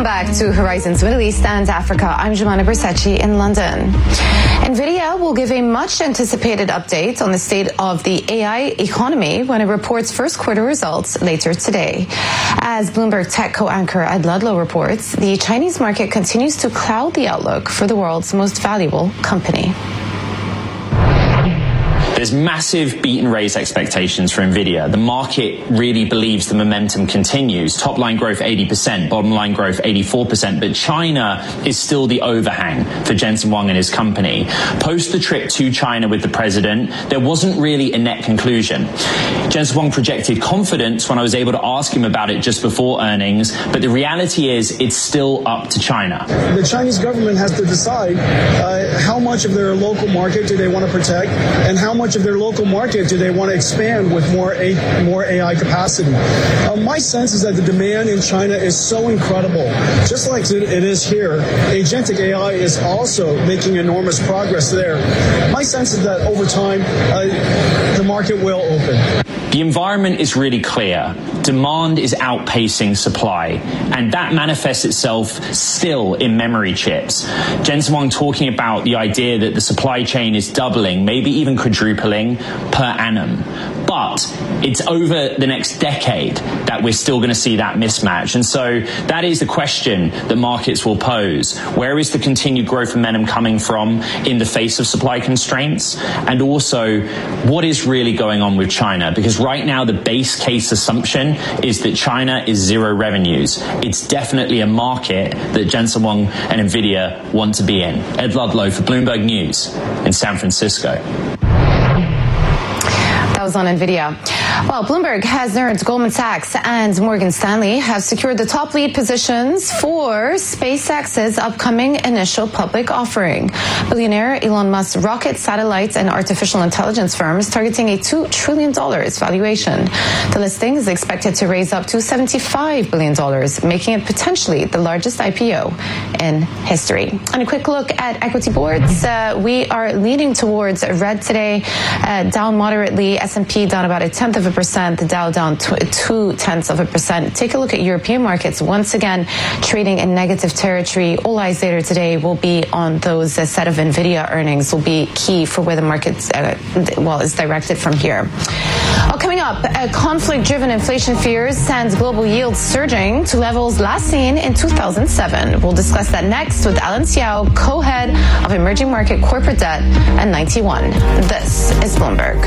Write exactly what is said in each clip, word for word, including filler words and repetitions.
back to Horizons Middle East and Africa. I'm Jumana Bersachi in London. NVIDIA will give a much-anticipated update on the state of the A I economy when it reports first quarter results later today. As Bloomberg Tech co-anchor Ed Ludlow reports, the Chinese market continues to cloud the outlook for the world's most valuable company. There's massive beat and raise expectations for NVIDIA. The market really believes the momentum continues. Top line growth eighty percent, bottom line growth eighty-four percent. But China is still the overhang for Jensen Huang and his company. Post the trip to China with the president, there wasn't really a net conclusion. Jensen Huang projected confidence when I was able to ask him about it just before earnings. But the reality is it's still up to China. The Chinese government has to decide uh, how much of their local market do they want to protect and how much of their local market do they want to expand with more A, more A I capacity. Uh, my sense is that the demand in China is so incredible. Just like it is here, agentic A I is also making enormous progress there. My sense is that over time, uh, the market will open. The environment is really clear. Demand is outpacing supply, and that manifests itself still in memory chips. Jensen Huang talking about the idea that the supply chain is doubling, maybe even quadrupling per annum. But it's over the next decade that we're still going to see that mismatch. And so that is the question that markets will pose. Where is the continued growth momentum coming from in the face of supply constraints? And also, what is really going on with China? Because right now, the base case assumption is that China is zero revenues. It's definitely a market that Jensen Huang and NVIDIA want to be in. Ed Ludlow for Bloomberg News in San Francisco. That was on NVIDIA. Well, Bloomberg has learned Goldman Sachs and Morgan Stanley have secured the top lead positions for SpaceX's upcoming initial public offering. Billionaire Elon Musk's rocket, satellite, and artificial intelligence firm is targeting a two trillion dollars valuation. The listing is expected to raise up to seventy-five billion dollars, making it potentially the largest I P O in history. And a quick look at equity boards. Uh, we are leaning towards red today, uh, down moderately. S and P down about a tenth of a percent, the Dow down two tenths of a percent. Take a look at European markets. Once again, trading in negative territory. All eyes later today will be on those uh, set of NVIDIA earnings will be key for where the market uh, well is directed from here. Well, coming up, uh, conflict-driven inflation fears sends global yields surging to levels last seen in two thousand seven. We'll discuss that next with Alan Xiao, co-head of emerging market corporate debt at ninety one. This is Bloomberg.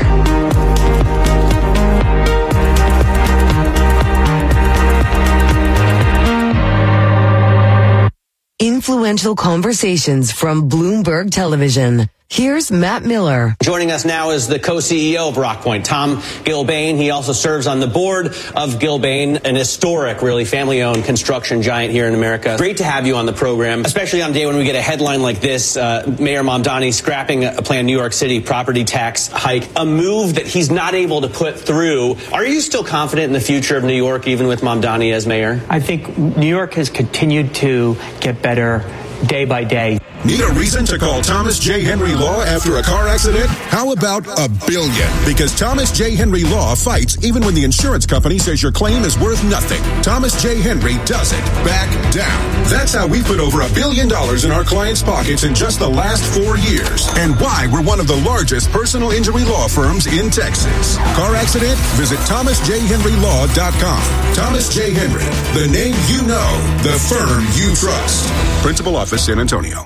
Influential conversations from Bloomberg Television. Here's Matt Miller. Joining us now is the co-C E O of Rockpoint, Tom Gilbane. He also serves on the board of Gilbane, an historic, really family-owned construction giant here in America. Great to have you on the program, especially on a day when we get a headline like this, uh, Mayor Mamdani scrapping a planned New York City property tax hike, a move that he's not able to put through. Are you still confident in the future of New York, even with Mamdani as mayor? I think New York has continued to get better day by day. Need a reason to call Thomas J. Henry Law after a car accident? How about a billion? Because Thomas J. Henry Law fights even when the insurance company says your claim is worth nothing. Thomas J. Henry doesn't back down. That's how we put over a billion dollars in our clients' pockets in just the last four years. And why we're one of the largest personal injury law firms in Texas. Car accident? Visit thomas j henry law dot com. Thomas J. Henry, the name you know, the firm you trust. Principal Office, San Antonio.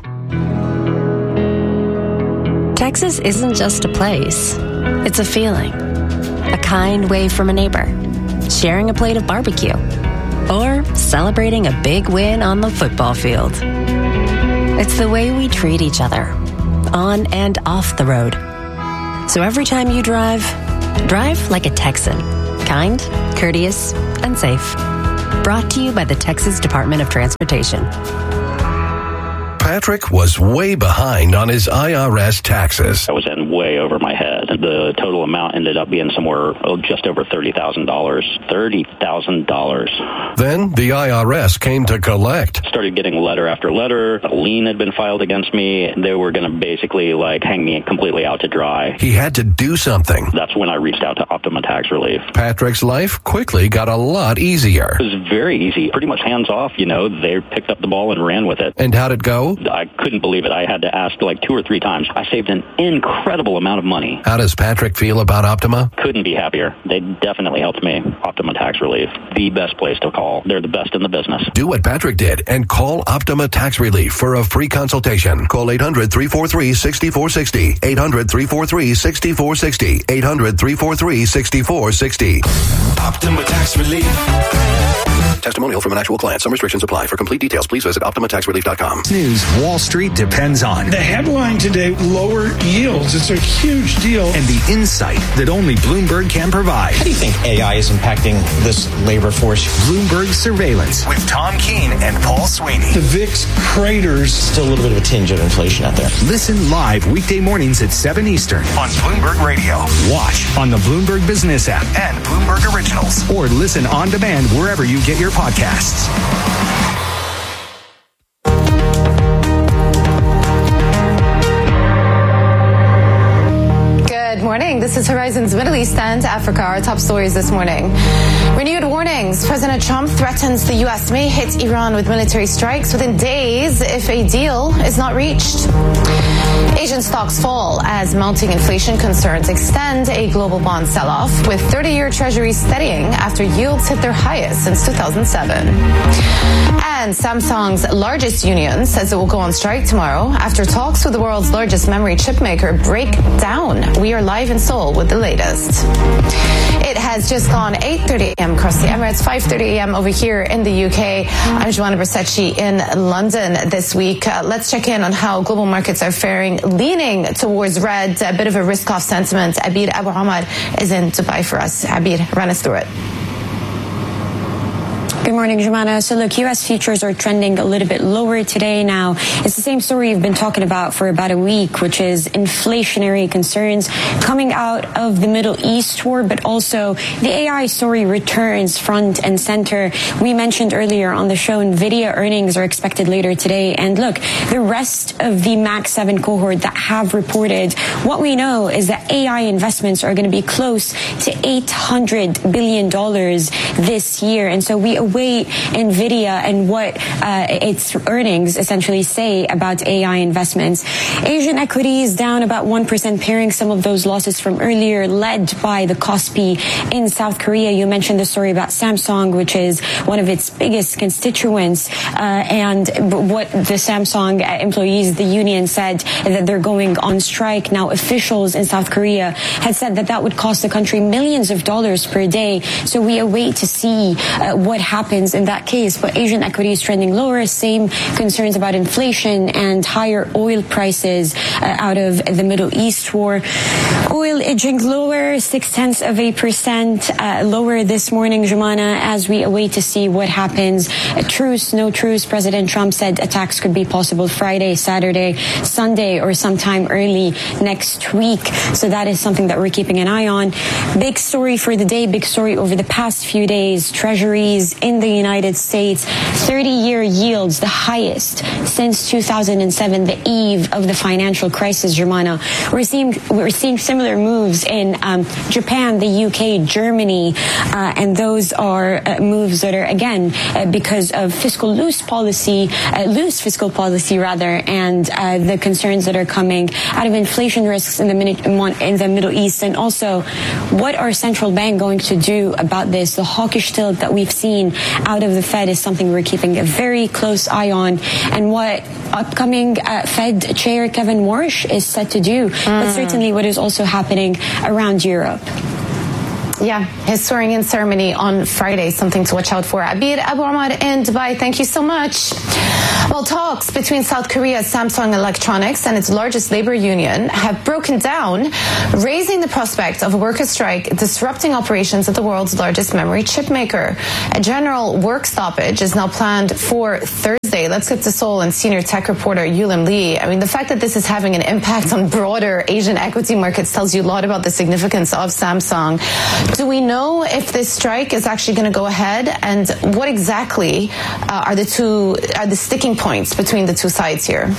Texas isn't just a place. It's a feeling. A kind wave from a neighbor. Sharing a plate of barbecue. Or celebrating a big win on the football field. It's the way we treat each other. On and off the road. So every time you drive, drive like a Texan. Kind, courteous, and safe. Brought to you by the Texas Department of Transportation. Patrick was way behind on his I R S taxes. I was in way over my head. The total amount ended up being somewhere oh, just over thirty thousand dollars. thirty thousand dollars. Then the I R S came to collect. Started getting letter after letter. A lien had been filed against me. They were going to basically like hang me completely out to dry. He had to do something. That's when I reached out to Optima Tax Relief. Patrick's life quickly got a lot easier. It was very easy. Pretty much hands off, you know. They picked up the ball and ran with it. And how'd it go? I couldn't believe it. I had to ask like two or three times. I saved an incredible amount of money. How does Patrick feel about Optima? Couldn't be happier. They definitely helped me. Optima Tax Relief, the best place to call. They're the best in the business. Do what Patrick did and call Optima Tax Relief for a free consultation. Call eight hundred, three four three, six four six zero. eight hundred, three four three, six four six zero. eight hundred, three four three, six four six zero. Optima Tax Relief. Testimonial from an actual client. Some restrictions apply. For complete details, please visit optima tax relief dot com. News Wall Street depends on. The headline today, lower yields. It's a huge deal. And the insight that only Bloomberg can provide. How do you think A I is impacting this labor force? Bloomberg Surveillance with Tom Keene and Paul Sweeney. The V I X craters. Still a little bit of a tinge of inflation out there. Listen live weekday mornings at seven Eastern on Bloomberg Radio. Watch on the Bloomberg Business app and Bloomberg Originals. Or listen on demand wherever you get your podcasts. Good morning. This is Horizon's Middle East and Africa. Our top stories this morning. Renewed warnings. President Trump threatens the U S may hit Iran with military strikes within days if a deal is not reached. Asian stocks fall as mounting inflation concerns extend a global bond sell-off, with thirty-year treasuries steadying after yields hit their highest since two thousand seven. And Samsung's largest union says it will go on strike tomorrow after talks with the world's largest memory chip maker break down. We are live in Seoul with the latest. It has just gone eight thirty a.m. across the Emirates, five thirty a.m. over here in the U K. I'm Joanna Bersecci in London this week. Uh, let's check in on how global markets are faring, leaning towards red, a bit of a risk-off sentiment. Abir Abu Hamad is in Dubai for us. Abir, run us through it. Good morning, Jumana. So look, U S futures are trending a little bit lower today now. It's the same story you've been talking about for about a week, which is inflationary concerns coming out of the Middle East war, but also the A I story returns front and center. We mentioned earlier on the show, NVIDIA earnings are expected later today. And look, the rest of the Max seven cohort that have reported, what we know is that A I investments are going to be close to eight hundred billion dollars this year. And so we await NVIDIA and what uh, its earnings essentially say about A I investments. Asian equities down about one percent, pairing some of those losses from earlier, led by the Kospi in South Korea. You mentioned the story about Samsung, which is one of its biggest constituents, uh, and what the Samsung employees, the union, said that they're going on strike. Now, officials in South Korea had said that that would cost the country millions of dollars per day. So we await to see uh, what happens in that case. But Asian equities trending lower, same concerns about inflation and higher oil prices uh, out of the Middle East war. Oil edging lower, six tenths of a percent uh, lower this morning, Jumana, as we await to see what happens. A truce, no truce. President Trump said attacks could be possible Friday, Saturday, Sunday, or sometime early next week. So that is something that we're keeping an eye on. Big story for the day, big story over the past few days. Treasuries in the United States, thirty-year yields, the highest since two thousand seven, the eve of the financial crisis, Germana. We're seeing, we're seeing similar moves in um, Japan, the U K, Germany, uh, and those are uh, moves that are, again, uh, because of fiscal loose policy, uh, loose fiscal policy, rather, and uh, the concerns that are coming out of inflation risks in the, in the Middle East, and also what are central bank going to do about this? The hawkish tilt that we've seen out of the Fed is something we're keeping a very close eye on, and what upcoming uh, Fed Chair Kevin Warsh is set to do, mm. but certainly what is also happening around Europe. Yeah, his swearing-in ceremony on Friday, something to watch out for. Abir Abu Hamad in Dubai, thank you so much. Well, talks between South Korea's Samsung Electronics and its largest labor union have broken down, raising the prospect of a workers' strike disrupting operations at the world's largest memory chip maker. A general work stoppage is now planned for Thursday. Let's get to Seoul and senior tech reporter Yulim Lee. I mean, the fact that this is having an impact on broader Asian equity markets tells you a lot about the significance of Samsung. Do we know if this strike is actually going to go ahead, and what exactly uh, are the two are the sticking points between the two sides here?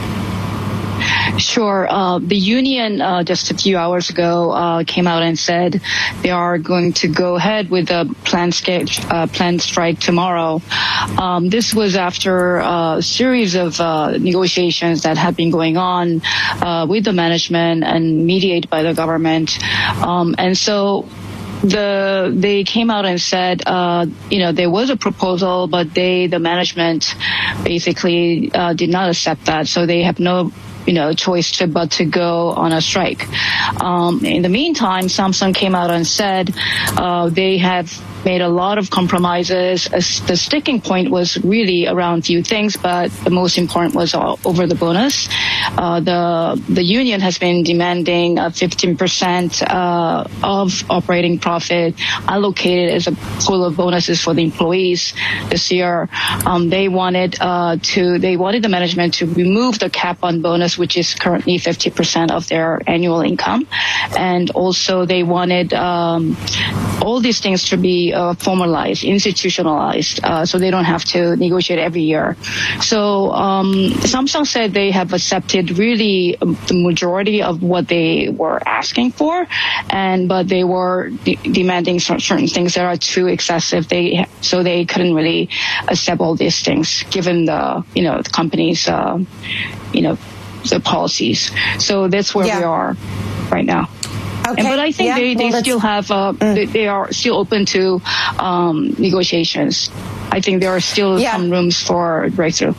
Sure. Uh, the union uh, just a few hours ago uh, came out and said they are going to go ahead with the planned, sketch, uh, planned strike tomorrow. Um, this was after a series of uh, negotiations that have been going on uh, with the management and mediated by the government. Um, and so The they came out and said, uh, you know, there was a proposal, but they, the management, basically uh, did not accept that. So they have no, you know, choice to, but to go on a strike. Um, in the meantime, Samsung came out and said uh, they have made a lot of compromises. The sticking point was really around a few things, but the most important was over the bonus. Uh, the the union has been demanding a fifteen percent uh, of operating profit allocated as a pool of bonuses for the employees this year. Um, they wanted uh, to they wanted the management to remove the cap on bonus, which is currently fifty percent of their annual income, and also they wanted um, all these things to be uh, formalized, institutionalized, uh, so they don't have to negotiate every year. So um, Samsung said they have accepted really the majority of what they were asking for, and but they were de- demanding certain things that are too excessive. They so they couldn't really accept all these things, given the you know the company's uh, you know the policies. So that's where yeah. we are right now. Okay. But I think yeah, they, they well, still have, uh, mm. they, they are still open to um, negotiations. I think there are still yeah. some rooms for breakthrough.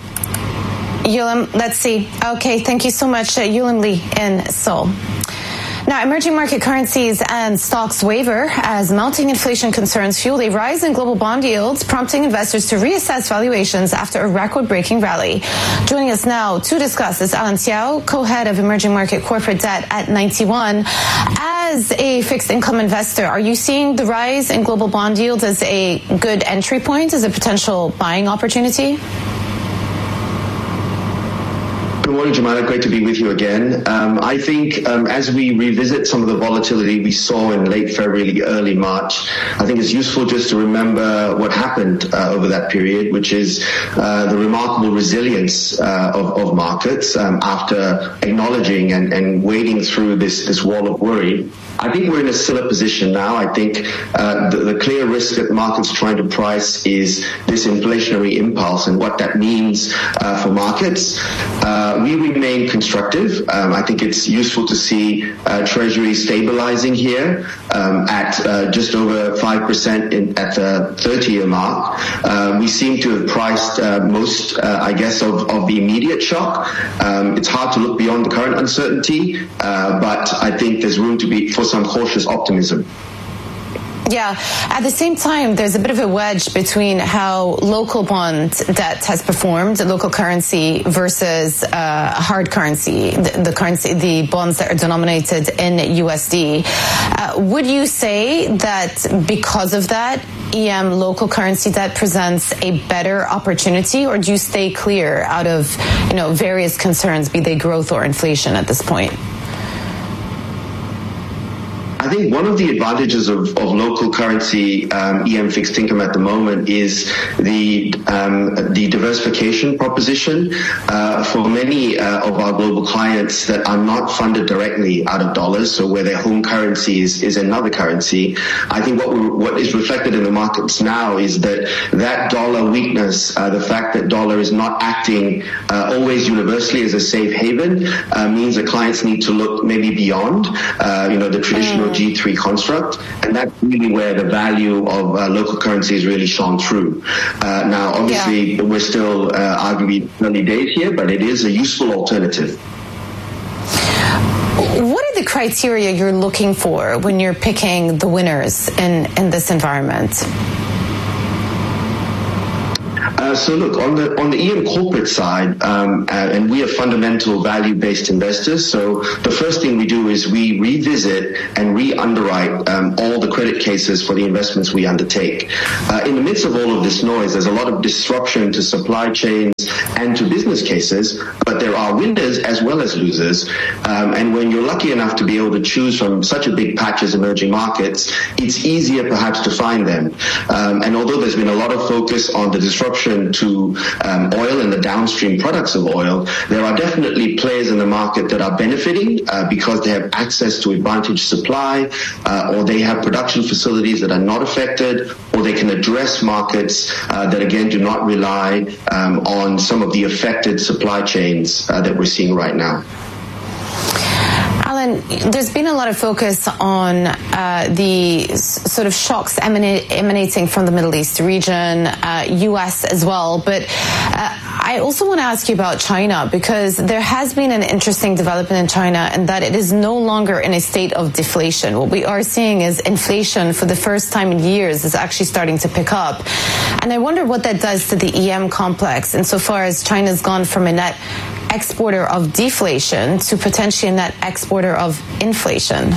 Yulim, let's see. Okay, thank you so much, uh, Yulim Lee in Seoul. Now, emerging market currencies and stocks waver as mounting inflation concerns fuel a rise in global bond yields, prompting investors to reassess valuations after a record-breaking rally. Joining us now to discuss is Alan Xiao, co-head of emerging market corporate debt at ninety one. As a fixed income investor, are you seeing the rise in global bond yields as a good entry point, as a potential buying opportunity? Good morning, Jemima. Great to be with you again. Um, I think um, as we revisit some of the volatility we saw in late February, early March, I think it's useful just to remember what happened uh, over that period, which is uh, the remarkable resilience uh, of, of markets um, after acknowledging and, and wading through this, this wall of worry. I think we're in a similar position now. I think uh, the, the clear risk that the market's trying to price is this inflationary impulse and what that means uh, for markets. Uh, we remain constructive. Um, I think it's useful to see uh, Treasury stabilizing here um, at uh, just over five percent in, at the thirty-year mark. Uh, we seem to have priced uh, most, uh, I guess, of, of the immediate shock. Um, it's hard to look beyond the current uncertainty, uh, but I think there's room to be for some cautious optimism. Yeah. At the same time, there's a bit of a wedge between how local bond debt has performed, local currency versus uh, hard currency, the, the currency, the bonds that are denominated in U S D. Uh, would you say that because of that, E M local currency debt presents a better opportunity, or do you stay clear out of, you know, various concerns, be they growth or inflation at this point? I think one of the advantages of, of local currency um, E M fixed income at the moment is the um, the diversification proposition uh, for many uh, of our global clients that are not funded directly out of dollars, so where their home currency is, is another currency. I think what we, what is reflected in the markets now is that that dollar weakness, uh, the fact that dollar is not acting uh, always universally as a safe haven, uh, means that clients need to look maybe beyond, uh, you know, the traditional G three construct, and that's really where the value of uh, local currency is really shone through. Uh, now, obviously, yeah. we're still uh, arguably early days here, but it is a useful alternative. What are the criteria you're looking for when you're picking the winners in, in this environment? Uh, Uh, so look, on the on the E M corporate side, um, uh, and we are fundamental value-based investors, so the first thing we do is we revisit and re-underwrite um, all the credit cases for the investments we undertake. Uh, in the midst of all of this noise, there's a lot of disruption to supply chains and to business cases, but there are winners as well as losers. Um, and when you're lucky enough to be able to choose from such a big patch as emerging markets, it's easier perhaps to find them. Um, and although there's been a lot of focus on the disruption to um, oil and the downstream products of oil, there are definitely players in the market that are benefiting uh, because they have access to advantaged supply, uh, or they have production facilities that are not affected, or they can address markets uh, that again do not rely um, on some of the affected supply chains uh, that we're seeing right now. Alan, there's been a lot of focus on uh, the s- sort of shocks emanate, emanating from the Middle East region, uh, U S as well. But uh, I also want to ask you about China, because there has been an interesting development in China, and that it is no longer in a state of deflation. What we are seeing is inflation for the first time in years is actually starting to pick up. And I wonder what that does to the E M complex insofar as China's gone from a net exporter of deflation to potentially a net exporter of inflation.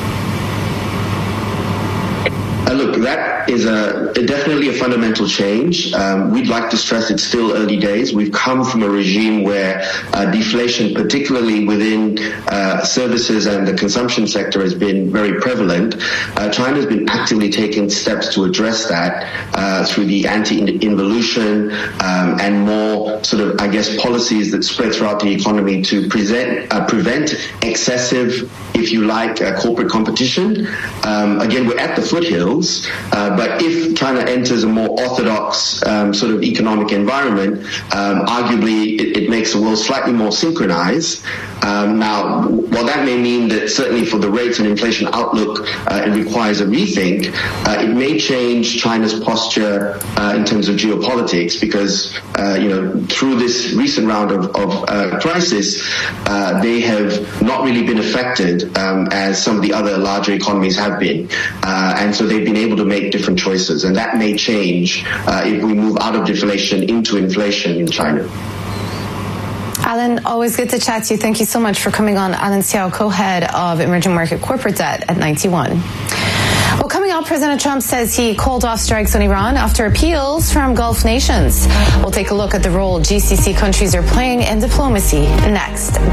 Uh, look, that is a, a definitely a fundamental change. Um, we'd like to stress it's still early days. We've come from a regime where uh, deflation, particularly within uh, services and the consumption sector, has been very prevalent. Uh, China's been actively taking steps to address that uh, through the anti-involution um, and more sort of, I guess, policies that spread throughout the economy to present, uh, prevent excessive, if you like, uh, corporate competition. Um, again, we're at the foothills, uh, but if China enters a more orthodox um, sort of economic environment, um, arguably it, it makes the world slightly more synchronized. Um, now, while that may mean that certainly for the rates and inflation outlook uh, it requires a rethink, uh, it may change China's posture uh, in terms of geopolitics, because uh, you know through this recent round of, of uh, crisis, uh, they have not really been affected um, as some of the other larger economies have been, uh, and so they've been able to make different choices, and that may change uh, if we move out of deflation into inflation in China. Alan, always good to chat to you. Thank you so much for coming on. Alan Xiao, co-head of Emerging Market Corporate Debt at ninety one. Well, coming up, President Trump says he called off strikes on Iran after appeals from Gulf nations. We'll take a look at the role G C C countries are playing in diplomacy next.